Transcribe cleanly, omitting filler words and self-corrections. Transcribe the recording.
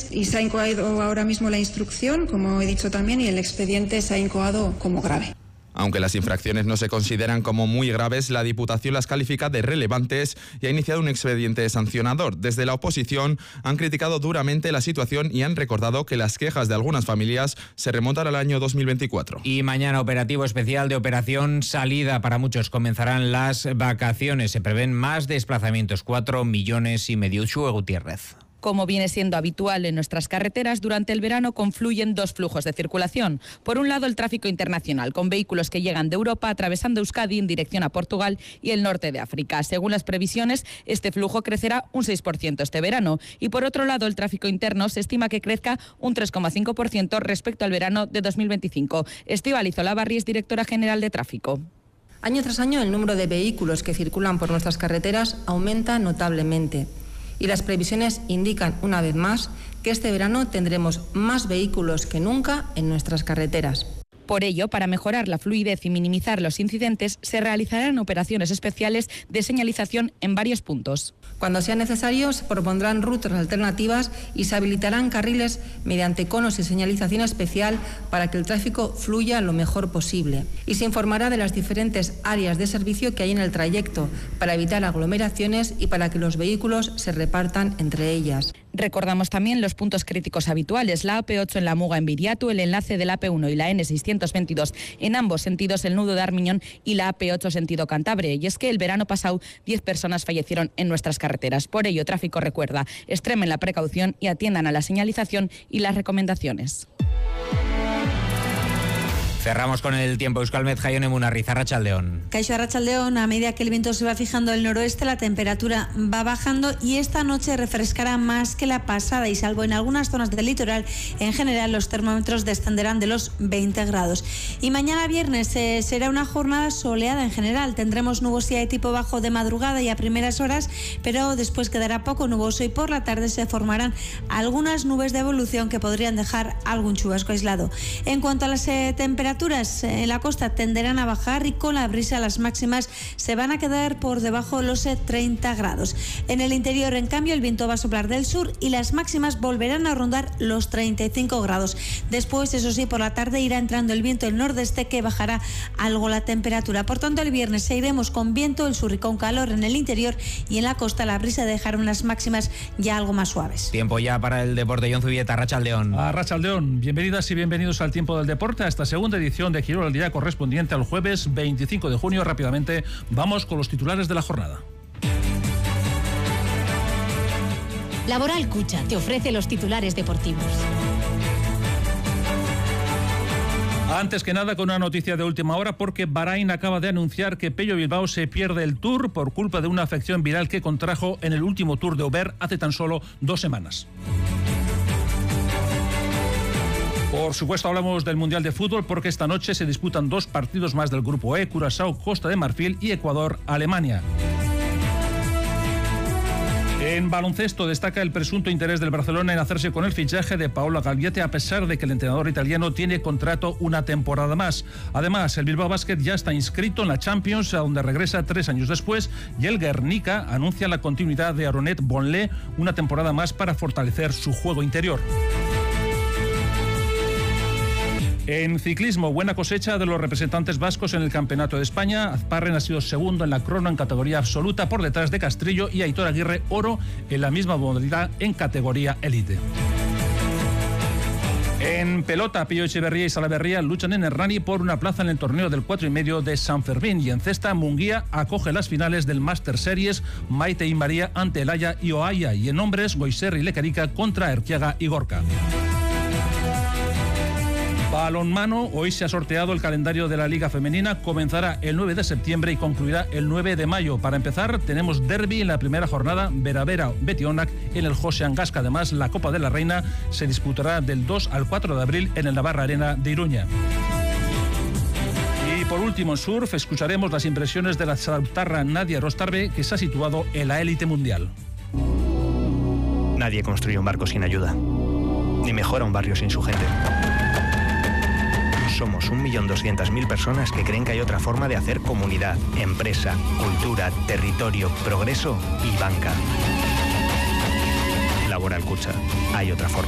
y se ha incoado ahora mismo la instrucción, como he dicho también, y el expediente se ha incoado como grave. Aunque las infracciones no se consideran como muy graves, la Diputación las califica de relevantes y ha iniciado un expediente sancionador. Desde la oposición han criticado duramente la situación y han recordado que las quejas de algunas familias se remontan al año 2024. Y mañana operativo especial de Operación Salida. Para muchos comenzarán las vacaciones. Se prevén más desplazamientos, 4,5 millones. Uxue Gutiérrez. Como viene siendo habitual en nuestras carreteras, durante el verano confluyen dos flujos de circulación. Por un lado, el tráfico internacional, con vehículos que llegan de Europa atravesando Euskadi en dirección a Portugal y el norte de África. Según las previsiones, este flujo crecerá un 6% este verano. Y por otro lado, el tráfico interno se estima que crezca un 3,5% respecto al verano de 2025. Estíbaliz Olavarri es directora general de Tráfico. Año tras año, el número de vehículos que circulan por nuestras carreteras aumenta notablemente. Y las previsiones indican una vez más que este verano tendremos más vehículos que nunca en nuestras carreteras. Por ello, para mejorar la fluidez y minimizar los incidentes, se realizarán operaciones especiales de señalización en varios puntos. Cuando sea necesario, se propondrán rutas alternativas y se habilitarán carriles mediante conos y señalización especial para que el tráfico fluya lo mejor posible. Y se informará de las diferentes áreas de servicio que hay en el trayecto para evitar aglomeraciones y para que los vehículos se repartan entre ellas. Recordamos también los puntos críticos habituales, la AP8 en la Muga en Viriatu, el enlace de la AP1 y la N622 en ambos sentidos, el nudo de Armiñón y la AP8 sentido Cantabria. Y es que el verano pasado 10 personas fallecieron en nuestras carreteras. Por ello, Tráfico recuerda, extremen la precaución y atiendan a la señalización y las recomendaciones. Cerramos con el tiempo. Euskalmet, Jaione Munarriz, Arratsaldeon. Kaixo, Arratsaldeon. A medida que el viento se va fijando al noroeste, la temperatura va bajando y esta noche refrescará más que la pasada y salvo en algunas zonas del litoral, en general los termómetros descenderán de los 20 grados. Y mañana viernes será una jornada soleada en general. Tendremos nubosidad de tipo bajo de madrugada y a primeras horas, pero después quedará poco nuboso y por la tarde se formarán algunas nubes de evolución que podrían dejar algún chubasco aislado. En cuanto a las temperaturas, en la costa tenderán a bajar y con la brisa las máximas se van a quedar por debajo de los 30 grados. En el interior, en cambio, el viento va a soplar del sur y las máximas volverán a rondar los 35 grados. Después, eso sí, por la tarde irá entrando el viento del nordeste que bajará algo la temperatura. Por tanto, el viernes seguiremos con viento, el sur y con calor en el interior y en la costa la brisa dejará unas máximas ya algo más suaves. Tiempo ya para el deporte. Jon Zubieta, Arratsaldeon. Arratsaldeon. Bienvenidas y bienvenidos al Tiempo del Deporte, a esta segunda edición de Giro al Día correspondiente al jueves 25 de junio. Rápidamente vamos con los titulares de la jornada. Laboral Cucha te ofrece los titulares deportivos. Antes que nada, con una noticia de última hora, porque Bahrain acaba de anunciar que Pello Bilbao se pierde el Tour por culpa de una afección viral que contrajo en el último Tour de Aubert hace tan solo 2 semanas. Por supuesto, hablamos del Mundial de Fútbol porque esta noche se disputan 2 partidos más del Grupo E, Curazao, Costa de Marfil y Ecuador, Alemania. En baloncesto destaca el presunto interés del Barcelona en hacerse con el fichaje de Paolo Gagliete, a pesar de que el entrenador italiano tiene contrato una temporada más. Además, el Bilbao Basket ya está inscrito en la Champions, a donde regresa 3 años después, y el Guernica anuncia la continuidad de Aronet Bonlé una temporada más para fortalecer su juego interior. En ciclismo, buena cosecha de los representantes vascos en el Campeonato de España. Azparren ha sido segundo en la crono en categoría absoluta por detrás de Castrillo y Aitor Aguirre oro en la misma modalidad en categoría élite. En pelota, Pillo Echeverría y Salaverría luchan en Hernani por una plaza en el torneo del 4,5 de San Fermín. Y en cesta, Munguía acoge las finales del Master Series, Maite y María ante Elaya y Oaya. Y en hombres, Goiserri y Lecarica contra Erquiaga y Gorka. Balonmano, hoy se ha sorteado el calendario de la Liga Femenina, comenzará el 9 de septiembre y concluirá el 9 de mayo. Para empezar, tenemos derbi en la primera jornada, Beravera-Betionac en el José Angasca. Además, la Copa de la Reina se disputará del 2 al 4 de abril en el Navarra Arena de Iruña. Y por último, en surf, escucharemos las impresiones de la saltarra Nadia Rostarbe, que se ha situado en la élite mundial. Nadie construye un barco sin ayuda, ni mejora un barrio sin su gente. Somos 1.200.000 personas que creen que hay otra forma de hacer comunidad, empresa, cultura, territorio, progreso y banca. Laboral Cucha. Hay otra forma.